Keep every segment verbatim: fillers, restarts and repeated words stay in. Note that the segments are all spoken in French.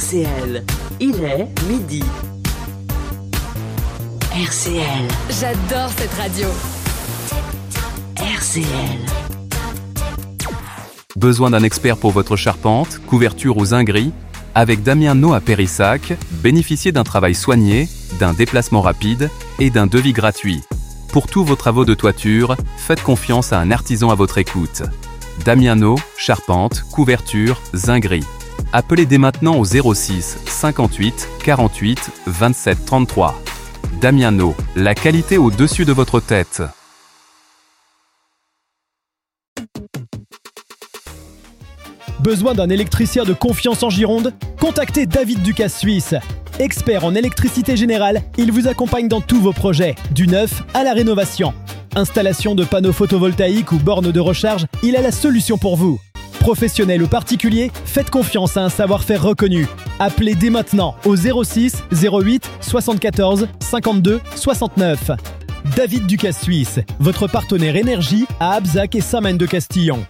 C L, il est midi. R C L. J'adore cette radio. R C L. Besoin d'un expert pour votre charpente, couverture ou zinguerie? Avec Damien No à Périssac, bénéficiez d'un travail soigné, d'un déplacement rapide et d'un devis gratuit. Pour tous vos travaux de toiture, faites confiance à un artisan à votre écoute. Damien No, charpente, couverture, zinguerie. Appelez dès maintenant au zéro six cinquante-huit quarante-huit vingt-sept trente-trois. Damien No, la qualité au-dessus de votre tête. Besoin d'un électricien de confiance en Gironde? Contactez David Ducasse Suisse. Expert en électricité générale, il vous accompagne dans tous vos projets, du neuf à la rénovation. Installation de panneaux photovoltaïques ou bornes de recharge, il a la solution pour vous. Professionnel ou particulier, faites confiance à un savoir-faire reconnu. Appelez dès maintenant au zéro six zéro huit soixante-quatorze cinquante-deux soixante-neuf. David Ducasse Suisse, votre partenaire énergie à Abzac et Saint-Maine-de-Castillon.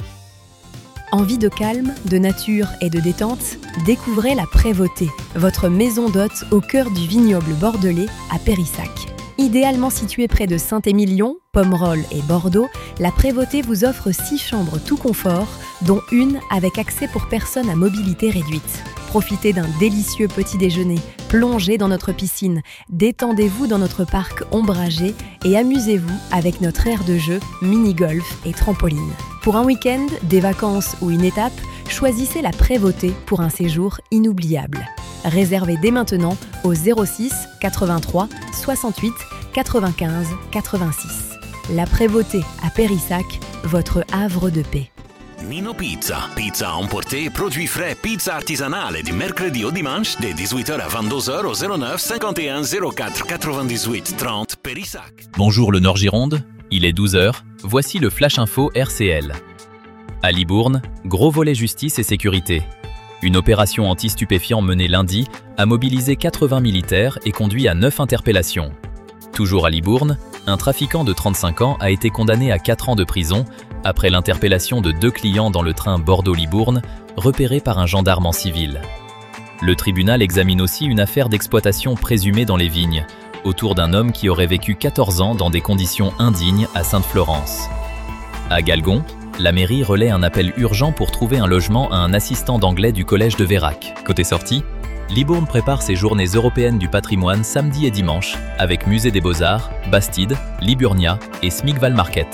Envie de calme, de nature et de détente? Découvrez la Prévôté, votre maison d'hôte au cœur du vignoble bordelais à Périssac. Idéalement située près de Saint-Émilion, Pomerol et Bordeaux, la Prévôté vous offre six chambres tout confort, dont une avec accès pour personnes à mobilité réduite. Profitez d'un délicieux petit déjeuner, plongez dans notre piscine, détendez-vous dans notre parc ombragé et amusez-vous avec notre aire de jeu, mini-golf et trampoline. Pour un week-end, des vacances ou une étape, choisissez la Prévôté pour un séjour inoubliable. Réservez dès maintenant au zéro six quatre-vingt-trois soixante-huit quatre-vingt-quinze quatre-vingt-six. La Prévôté à Périssac, votre havre de paix. Nino Pizza. Pizza à emporter, produits frais, pizza artisanale du mercredi au dimanche de dix-huit heures à vingt-deux heures au zéro neuf cinquante et un zéro quatre quatre-vingt-dix-huit trente Périssac. Bonjour le Nord-Gironde, il est douze heures, voici le Flash Info R C L. À Libourne, gros volet justice et sécurité. Une opération anti-stupéfiants menée lundi a mobilisé quatre-vingts militaires et conduit à neuf interpellations. Toujours à Libourne, un trafiquant de trente-cinq ans a été condamné à quatre ans de prison après l'interpellation de deux clients dans le train Bordeaux-Libourne, repérés par un gendarme en civil. Le tribunal examine aussi une affaire d'exploitation présumée dans les vignes, autour d'un homme qui aurait vécu quatorze ans dans des conditions indignes à Sainte-Florence. À Galgon, la mairie relaie un appel urgent pour trouver un logement à un assistant d'anglais du collège de Vérac. Côté sortie, Libourne prépare ses journées européennes du patrimoine samedi et dimanche avec Musée des Beaux-Arts, Bastide, Liburnia et Smigval Market.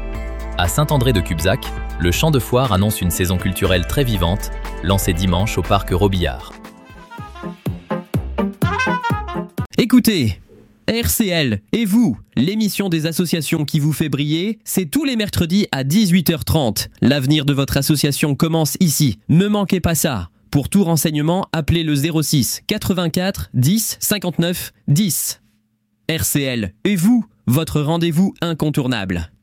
À Saint-André-de-Cubzac, le champ de foire annonce une saison culturelle très vivante, lancée dimanche au parc Robillard. Écoutez, R C L et vous, l'émission des associations qui vous fait briller, c'est tous les mercredis à dix-huit heures trente. L'avenir de votre association commence ici. Ne manquez pas ça. Pour tout renseignement, appelez le zéro six quatre-vingt-quatre dix cinquante-neuf dix. R C L et vous, votre rendez-vous incontournable.